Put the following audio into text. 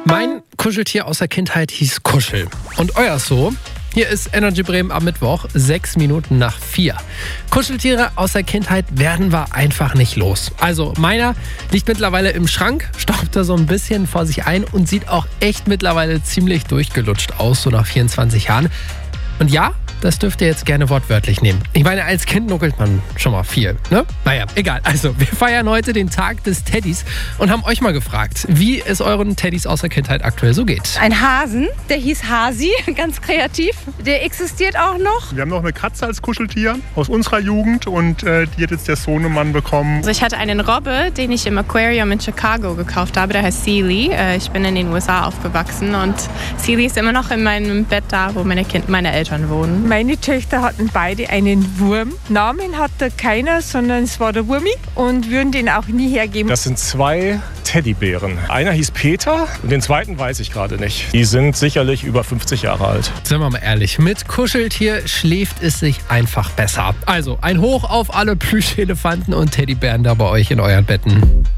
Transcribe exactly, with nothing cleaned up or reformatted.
Mein Kuscheltier aus der Kindheit hieß Kuschel. Und euer so? Hier ist Energy Bremen am Mittwoch, sechs Minuten nach vier. Kuscheltiere aus der Kindheit werden wir einfach nicht los. Also meiner liegt mittlerweile im Schrank, staubt da so ein bisschen vor sich ein und sieht auch echt mittlerweile ziemlich durchgelutscht aus, so nach vierundzwanzig Jahren. Und ja, das dürft ihr jetzt gerne wortwörtlich nehmen. Ich meine, als Kind nuckelt man schon mal viel, ne? Naja, egal. Also, wir feiern heute den Tag des Teddys und haben euch mal gefragt, wie es euren Teddys aus der Kindheit aktuell so geht. Ein Hasen, der hieß Hasi, ganz kreativ. Der existiert auch noch. Wir haben noch eine Katze als Kuscheltier aus unserer Jugend und äh, die hat jetzt der Sohnemann bekommen. Also ich hatte einen Robbe, den ich im Aquarium in Chicago gekauft habe, der heißt Sealy. Äh, ich bin in den U S A aufgewachsen und Sealy ist immer noch in meinem Bett da, wo meine, kind, meine Eltern wohnen. Meine Töchter hatten beide einen Wurm. Namen hatte keiner, sondern es war der Wurmi und würden den auch nie hergeben. Das sind zwei Teddybären. Einer hieß Peter und den zweiten weiß ich gerade nicht. Die sind sicherlich über fünfzig Jahre alt. Sind wir mal ehrlich, mit Kuscheltier schläft es sich einfach besser. Also ein Hoch auf alle Plüschelefanten und Teddybären da bei euch in euren Betten.